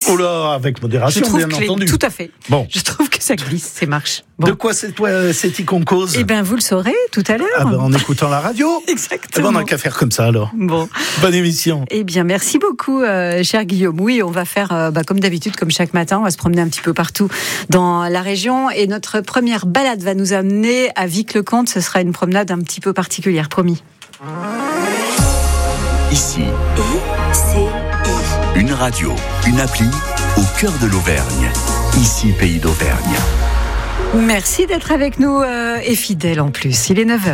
Oh là, avec modération, bien entendu. Tout à fait. Bon. Je trouve que ça glisse, ça marche. Bon. De quoi c'est-il qu'on cause ? Eh bien, vous le saurez tout à l'heure. En écoutant la radio. Exactement. On n'a qu'à faire comme ça alors. Bon. Bonne émission. Eh bien, merci beaucoup, cher Guillaume. Oui, on va faire comme d'habitude, comme chaque matin, on va se promener un petit peu partout dans la région. Et notre première balade va nous amener à Vic-le-Comte. Ce sera une promenade un petit peu particulière, promis. Ici, une radio, une appli au cœur de l'Auvergne. Ici, Pays d'Auvergne. Merci d'être avec nous et fidèle en plus. Il est 9h.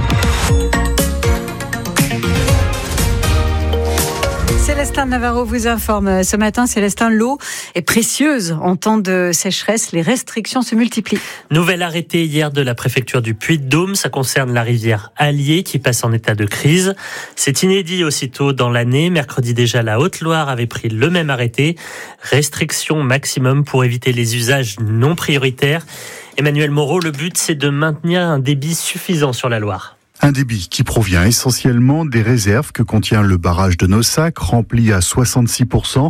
Célestin Navarro vous informe. Ce matin, Célestin, l'eau est précieuse. En temps de sécheresse, les restrictions se multiplient. Nouvel arrêté hier de la préfecture du Puy-de-Dôme. Ça concerne la rivière Allier qui passe en état de crise. C'est inédit aussitôt dans l'année. Mercredi déjà, la Haute-Loire avait pris le même arrêté. Restriction maximum pour éviter les usages non prioritaires. Emmanuel Moreau, le but, c'est de maintenir un débit suffisant sur la Loire. Un débit qui provient essentiellement des réserves que contient le barrage de Nossac, rempli à 66%,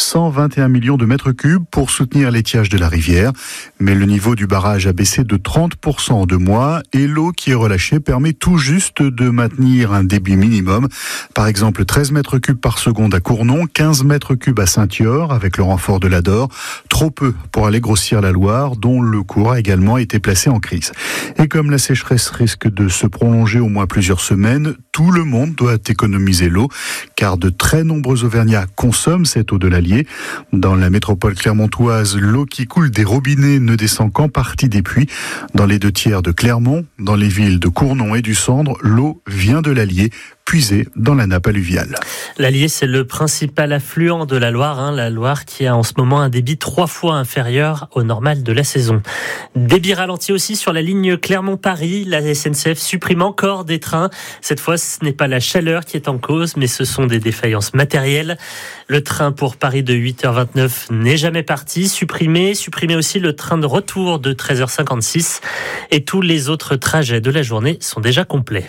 121 millions de mètres cubes pour soutenir l'étiage de la rivière. Mais le niveau du barrage a baissé de 30% en 2 mois et l'eau qui est relâchée permet tout juste de maintenir un débit minimum. Par exemple, 13 mètres cubes par seconde à Cournon, 15 mètres cubes à Saint-Yor avec le renfort de l'Ador. Trop peu pour aller grossir la Loire, dont le cours a également été placé en crise. Et comme la sécheresse risque de se prolonger au moins plusieurs semaines, tout le monde doit économiser l'eau, car de très nombreux Auvergnats consomment cette eau de l'Allier. Dans la métropole clermontoise, l'eau qui coule des robinets ne descend qu'en partie des puits. Dans les 2 tiers de Clermont, dans les villes de Cournon et du Sandre, l'eau vient de l'Allier, puisée dans la nappe alluviale. L'Allier, c'est le principal affluent de la Loire, la Loire qui a en ce moment un débit 3 fois inférieur au normal de la saison. Débit ralenti aussi sur la ligne Clermont-Paris. La SNCF supprime encore des trains. Cette fois, ce n'est pas la chaleur qui est en cause, mais ce sont des défaillances matérielles. Le train pour Paris de 8h29 n'est jamais parti. Supprimé aussi le train de retour de 13h56. Et tous les autres trajets de la journée sont déjà complets.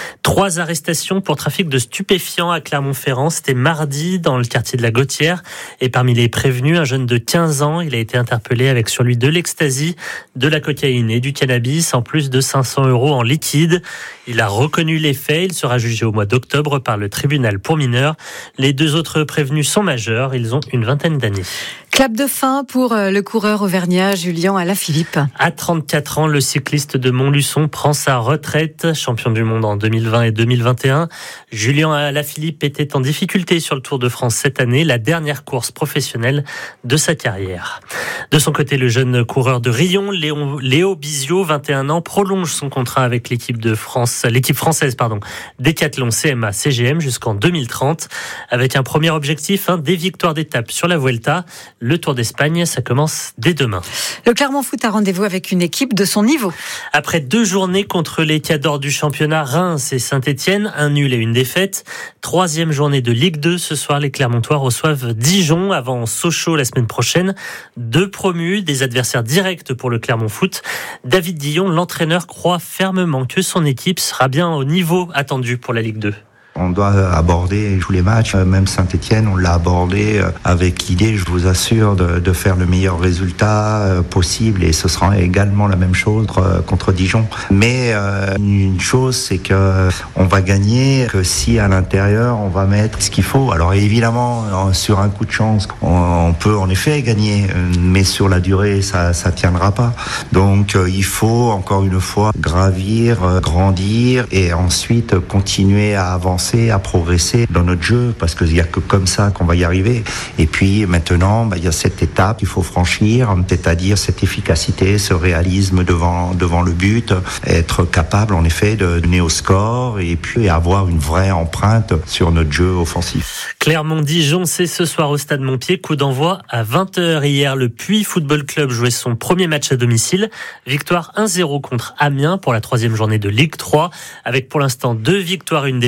3 arrestations pour trafic de stupéfiants à Clermont-Ferrand. C'était mardi dans le quartier de la Gautière. Et parmi les prévenus, un jeune de 15 ans. Il a été interpellé avec sur lui de l'ecstasy, de la cocaïne et du cannabis, en plus de 500 € en liquide. Il a reconnu les faits. Il sera jugé au mois d'octobre par le tribunal pour mineurs. Les 2 autres prévenus sont majeurs. Ils ont une vingtaine d'années. Clap de fin pour le coureur auvergnat Julien Alaphilippe. À 34 ans, le cycliste de Montluçon prend sa retraite. Champion du monde en 2020 et 2021. Julien Alaphilippe était en difficulté sur le Tour de France cette année, la dernière course professionnelle de sa carrière. De son côté, le jeune coureur de Rion, Léo Bizio, 21 ans, prolonge son contrat avec l'équipe française, Décathlon CMA CGM jusqu'en 2030, avec un premier objectif, des victoires d'étape sur la Vuelta. Le Tour d'Espagne, ça commence dès demain. Le Clermont Foot a rendez-vous avec une équipe de son niveau. Après 2 journées contre les cadors du championnat, Reims et Saint-Etienne, un nul et une défaite. 3e journée de Ligue 2. Ce soir, les Clermontois reçoivent Dijon avant Sochaux la semaine prochaine. 2 promus, des adversaires directs pour le Clermont Foot. David Dillon, l'entraîneur, croit fermement que son équipe sera bien au niveau attendu pour la Ligue 2. On doit aborder tous les matchs, même Saint-Etienne, on l'a abordé avec l'idée, je vous assure, de faire le meilleur résultat possible, et ce sera également la même chose contre Dijon. Mais une chose, c'est que on va gagner que si à l'intérieur on va mettre ce qu'il faut. Alors évidemment, sur un coup de chance, on peut en effet gagner, mais sur la durée, ça tiendra pas. Donc il faut encore une fois gravir, grandir, et ensuite continuer à avancer, à progresser dans notre jeu, parce qu'il n'y a que comme ça qu'on va y arriver. Et puis maintenant, il y a cette étape qu'il faut franchir, c'est-à-dire cette efficacité, ce réalisme devant le but, être capable en effet de donner au score et puis avoir une vraie empreinte sur notre jeu offensif. Clermont-Dijon, c'est ce soir au stade Montpied, coup d'envoi à 20h. Hier, le Puy Football Club jouait son premier match à domicile. Victoire 1-0 contre Amiens pour la 3e journée de Ligue 3, avec pour l'instant 2 victoires, 1 défaite.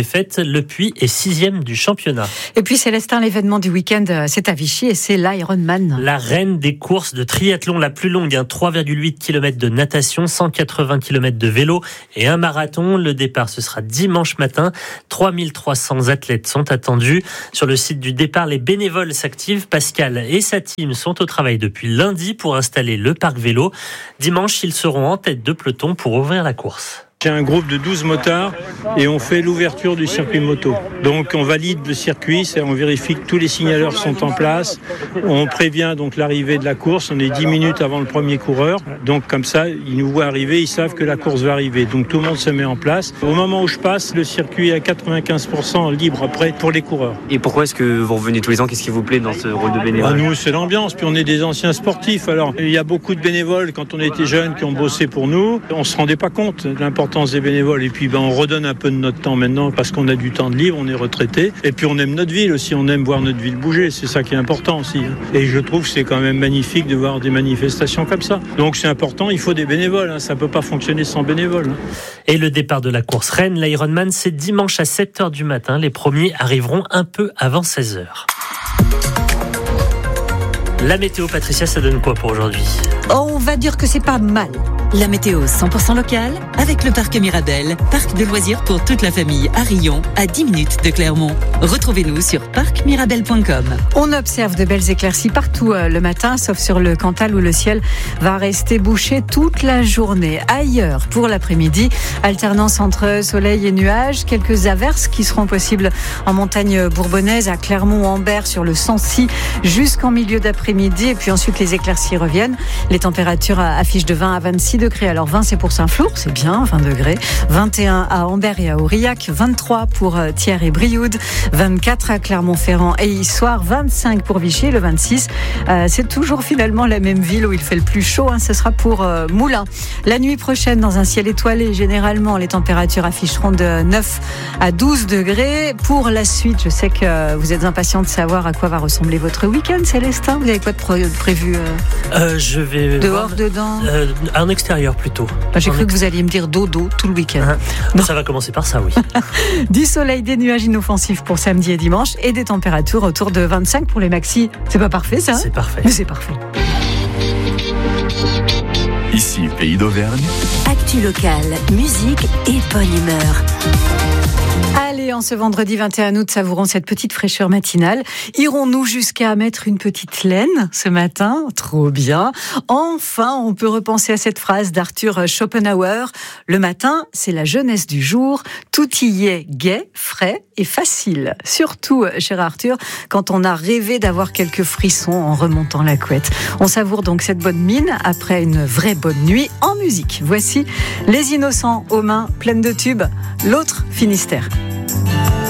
Le Puy est 6e du championnat. Et puis Célestin, l'événement du week-end, c'est à Vichy et c'est l'Ironman. La reine des courses de triathlon la plus longue, 3,8 km de natation, 180 km de vélo et un marathon. Le départ, ce sera dimanche matin. 3300 athlètes sont attendus. Sur le site du départ, les bénévoles s'activent. Pascal et sa team sont au travail depuis lundi pour installer le parc vélo. Dimanche, ils seront en tête de peloton pour ouvrir la course. J'ai un groupe de 12 motards et on fait l'ouverture du circuit moto. Donc on valide le circuit, on vérifie que tous les signaleurs sont en place. On prévient donc l'arrivée de la course, on est 10 minutes avant le premier coureur. Donc comme ça, ils nous voient arriver, ils savent que la course va arriver. Donc tout le monde se met en place. Au moment où je passe, le circuit est à 95% libre après pour les coureurs. Et pourquoi est-ce que vous revenez tous les ans ? Qu'est-ce qui vous plaît dans ce rôle de bénévole ? Nous, c'est l'ambiance, puis on est des anciens sportifs. Alors il y a beaucoup de bénévoles quand on était jeunes qui ont bossé pour nous. On se rendait pas compte de l'importance des bénévoles et puis on redonne un peu de notre temps maintenant parce qu'on a du temps de libre, on est retraité et puis on aime notre ville aussi, on aime voir notre ville bouger, c'est ça qui est important aussi. Et je trouve que c'est quand même magnifique de voir des manifestations comme ça. Donc c'est important, il faut des bénévoles, ça peut pas fonctionner sans bénévoles. Et le départ de la course Rennes, l'Ironman, c'est dimanche à 7h du matin. Les premiers arriveront un peu avant 16h. La météo, Patricia, ça donne quoi pour aujourd'hui ? On va dire que c'est pas mal. La météo 100% locale avec le parc Mirabel, parc de loisirs pour toute la famille à Rion, à 10 minutes de Clermont. Retrouvez-nous sur parcmirabel.com. On observe de belles éclaircies partout le matin, sauf sur le Cantal où le ciel va rester bouché toute la journée. Ailleurs, pour l'après-midi, alternance entre soleil et nuages, quelques averses qui seront possibles en montagne bourbonnaise, à Clermont-Ambert sur le Sancy jusqu'en milieu d'après-midi. Et puis ensuite, les éclaircies reviennent. Les températures affichent de 20 à 26 degrés. Alors 20, c'est pour Saint-Flour, c'est bien, 20 degrés. 21 à Ambert et à Aurillac. 23 pour Thiers et Brioude. 24 à Clermont-Ferrand et Issoire. 25 pour Vichy. Le 26, c'est toujours finalement la même ville où il fait le plus chaud. Ce sera pour Moulins. La nuit prochaine, dans un ciel étoilé, généralement, les températures afficheront de 9 à 12 degrés. Pour la suite, je sais que vous êtes impatient de savoir à quoi va ressembler votre week-end, Célestin. Vous avez quoi de prévu Je vais dehors, dedans en extérieur plutôt. J'ai cru que vous alliez me dire dodo tout le week-end. Ça va commencer par ça, oui. Du soleil, des nuages inoffensifs pour samedi et dimanche et des températures autour de 25 pour les maxis. C'est pas parfait, ça ? C'est parfait. Mais c'est parfait. Ici, Pays d'Auvergne. Actu locale, musique et bonne humeur. Allez, en ce vendredi 21 août, savourons cette petite fraîcheur matinale. Irons-nous jusqu'à mettre une petite laine ce matin ? Trop bien. Enfin, on peut repenser à cette phrase d'Arthur Schopenhauer. Le matin, c'est la jeunesse du jour. Tout y est gai, frais et facile. Surtout, cher Arthur, quand on a rêvé d'avoir quelques frissons en remontant la couette. On savoure donc cette bonne mine après une vraie bonne nuit en musique. Voici Les Innocents aux mains pleines de tubes, l'autre Finistère.